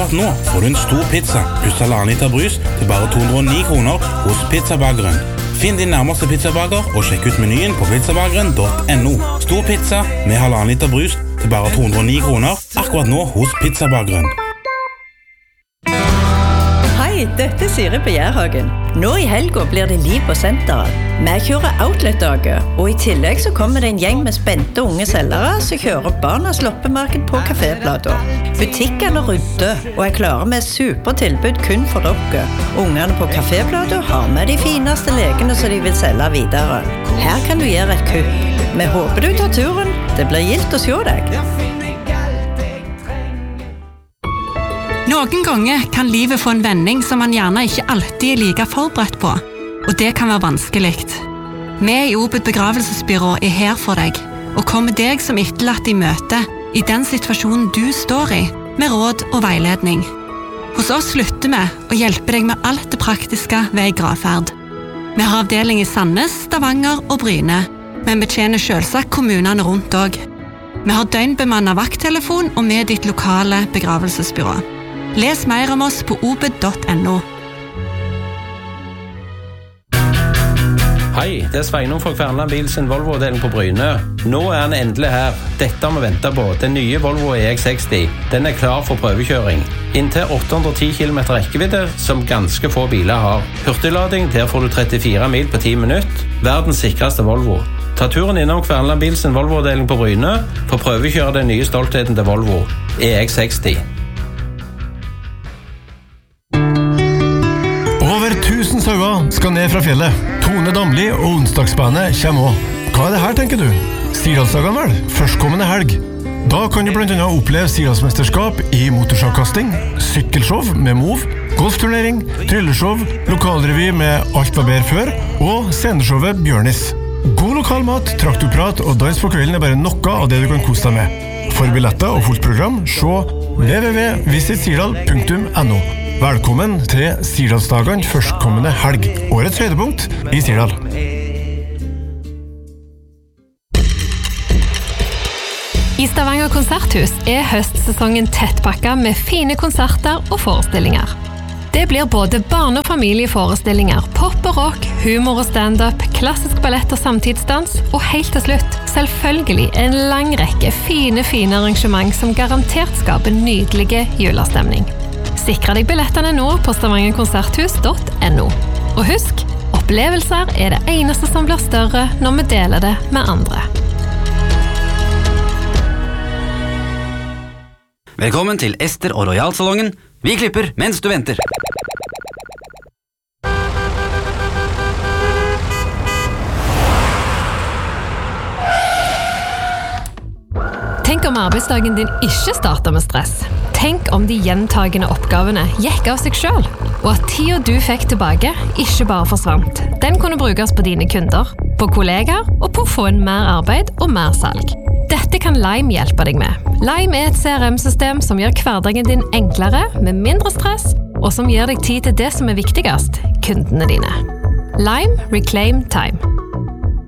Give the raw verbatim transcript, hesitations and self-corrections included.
Akkurat nå får du en stor pizza pluss halvannen liter brus til bare to hundre og ni kroner hos Pizzabageren. Finn din nærmeste pizzabager og sjekk ut menyen på pizzabageren punktum no. Stor pizza med halvannen liter brus til bare to hundre og ni kroner akkurat nå hos Pizzabageren. Hei, dette er Siri på Gjærhagen. Nå i helgen blir det liv på senteret. Vi kjører outlet-dager, og i tillegg så kommer det en gjeng med spente unge selgere som kjører barnas loppemarked på kaféplater. Butikkene rydder og er klare med supertilbud kun for dere. Ungene på kaféplater har med de fineste lekene som de vil selge videre. Her kan du gjøre et kupp. Vi håper du tar turen. Det blir gildt å se deg. Noen ganger kan livet få en vending som man gjerne ikke alltid er like forberedt på, og det kan være vanskelig. Vi i Obed begravelsesbyrå er her for deg, og kommer deg som etterlatt i møte i den situasjonen du står i, med råd og veiledning. Hos oss slutter vi å hjelpe deg med alt det praktiske ved en gravferd. Vi har avdeling i Sandnes, Stavanger og Bryne, men betjener selvsagt kommunene rundt også. Vi har døgnbemannet vakttelefon og med ditt lokale begravelsesbyrå. Les mer om oss på obed punktum no. Hei, det er Sveinung fra Kverneland Bil sin Volvo-avdeling på Bryne. Nå er den endelig her. Dette har vi ventet på. Den nye Volvo E X seksti. Den er klar for prøvekjøring. Inntil åtte hundre og ti kilometer rekkevidde, som ganske få biler har. Hurtiglading, der får du trettifire mil på ti minutter. Verdens sikreste Volvo. Ta turen innom Kverneland Bil sin Volvo-avdeling på Bryne for å prøvekjøre den nye stoltheten til Volvo. E X seksti. Over tusen sauer skal ned fra fjellet. Tone Damli og onsdagsbandet kommer også. Hva er det her, tenker du? Stirdalsdagene vel? Førstkommende helg. Da kan du blant annet oppleve Stirdalsmesterskap i motorsagkasting, sykkelshow med mov, golfturnering, trylleshow, lokalrevy med Alt var bedre før, og sceneshowet Bjørnis. God lokal mat, traktorprat og dans på kvelden er bare noe av det du kan kose deg med. For billetter og fullt program, se w w w punktum visit sirdal punktum no. Velkommen til Sirdalsdagene førstkommende helg, årets høydepunkt i Sirdal. I Stavanger konserthus er høstsesongen tettpakket med fine konserter og forestillinger. Det blir både barne- og familieforestillinger, pop og rock, humor og stand-up, klassisk ballett og samtidsdans, og helt til slutt, selvfølgelig, en lang rekke fine, fine arrangement som garantert skaper nydelige julestemning. Sikre deg billettene nå på stavanger konserthus punktum no. Og husk, opplevelser er det eneste som blir større når vi deler det med andre. Velkommen til Ester og Royal-salongen. Vi klipper mens du venter. Tenk om arbeidsdagen din ikke starter med stress. Tenk om de gjentagende oppgavene gikk av seg selv, og at tida du fikk tilbake ikke bare forsvant. Den kunne brukes på dine kunder, på kollegaer og på å få en mer arbeid og mer salg. Dette kan Lime hjelpe deg med. Lime er et C R M-system som gjør hverdagen din enklere, med mindre stress, og som gir deg tid til det som er viktigst, kundene dine. Lime Reclaim Time.